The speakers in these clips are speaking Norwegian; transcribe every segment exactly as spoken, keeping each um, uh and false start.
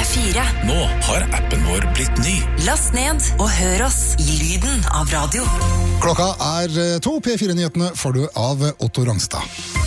fire. Nå har appen vår blitt ny. Last ned og hør oss i lyden av radio. Klokka er to. P fire-nyhetene får du av Otto Rangstad.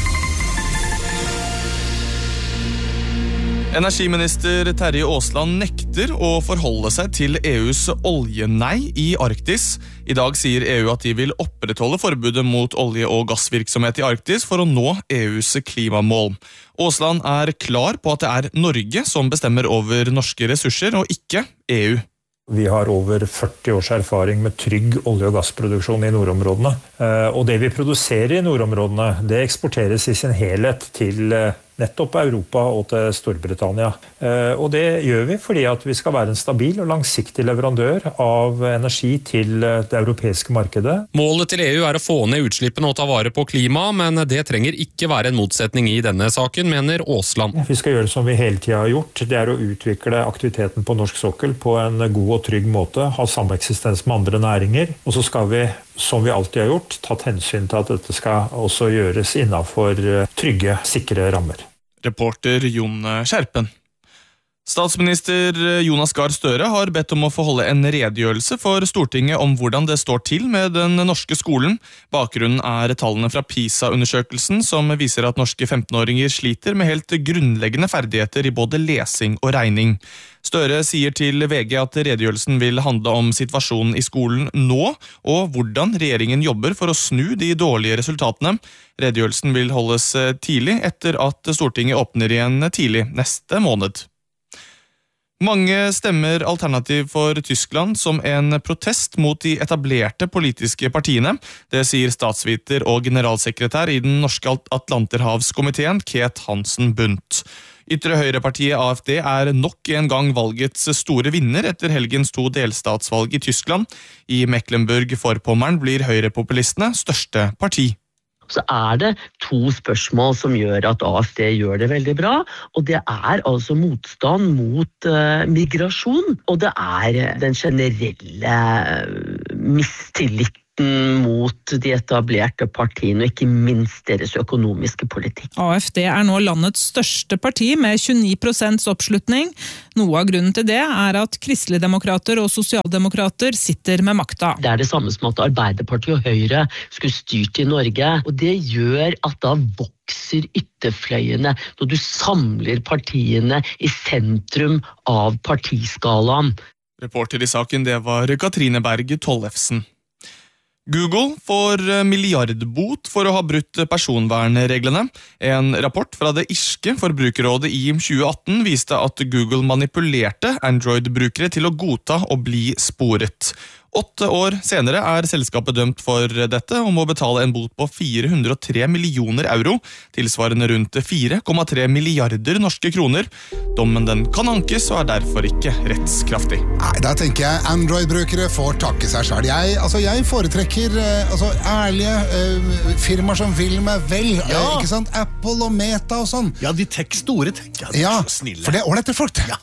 Energiminister Terje Aasland nekter å forholde seg til E U's oljenei i Arktis. I dag sier E U at de vil opprettholde forbudet mot olje- og gassvirksomhet i Arktis for å nå E U's klimamål. Aasland er klar på at det er Norge som bestemmer over norske ressurser, og ikke E U. Vi har over førti års erfaring med trygg olje- og gassproduksjon i nordområdene. Og det vi produserer i nordområdene, det eksporteres i sin helhet til nettopp Europa og til Storbritannia. Og det gjør vi fordi at vi skal være en stabil og langsiktig leverandør av energi til det europeiske markedet. Målet til E U er å få ned utslippene og ta vare på klima, men det trenger ikke være en motsetning i denne saken, mener Aasland. Vi skal gjøre som vi hele tiden har gjort, det er å utvikle aktiviteten på norsk sokkel på en god og trygg måte, ha sameksistens med andre næringer, og så skal vi, som vi alltid har gjort, tatt hensyn til at dette skal også gjøres innenfor trygge, sikre rammer. Reporter Jon Skjerpen. Statsminister Jonas Gahr Støre har bedt om å få holde en redegjørelse for Stortinget om hvordan det står til med den norske skolen. Bakgrunnen er tallene fra PISA-undersøkelsen som viser at norske femtenåringer sliter med helt grunnleggende ferdigheter i både lesing og regning. Støre sier til V G at redegjørelsen vil handle om situasjonen i skolen nå, og hvordan regjeringen jobber for å snu de dårlige resultatene. Redegjørelsen vil holdes tidlig etter at Stortinget åpner igjen tidlig neste måned. Mange stemmer alternativ for Tyskland som en protest mot de etablerte politiske partiene. Det sier statsviter og generalsekretær i den norske Atlanterhavskomiteen, Ket Hansen Bundt. Ytre høyrepartiet A F D er nok en gang valgets store vinner etter helgens to delstatsvalg i Tyskland. I Mecklenburg-Vorpommern blir høyrepopulistene største parti. Så er det to spørsmål som gjør at A F D gjør det veldig bra, og det er altså motstand mot uh, migrasjon, og det er den generelle uh, mistilliten mot de etablerte partiene, og ikke minst deres økonomiske politikk. A F D er nå landets største parti med tjueni prosent oppslutning. Noe av grunnen til det er at kristeligdemokrater og sosialdemokrater sitter med makta. Det er det samme som at Arbeiderpartiet og Høyre skulle styrt i Norge, og det gjør at da vokser ytterfløyene når du samler partiene i sentrum av partiskalaen. Reporter i saken, det var Katrine Berg Tollefsen. Google får milliardbot for å ha brutt personvernreglene. En rapport fra det irske forbrukerrådet i tjue atten viste at Google manipulerte Android-brukere til å godta og bli sporet. Åtte år senere er selskapet dømt for dette og må betale en bot på fire hundre og tre millioner euro, tilsvarende rundt fire komma tre milliarder norske kroner. Dommen den kan ankes og er derfor ikke rettskraftig. Nei, da tenker jeg Android-brukere får takke seg selv. Jeg, altså, jeg foretrekker eh, altså, ærlige eh, firmaer som vil meg vel, ja. eh, ikke sant? Apple og Meta og sånn. Ja, de tek store tenker jeg. Ja, snille. for det er ålrette folk. Ja.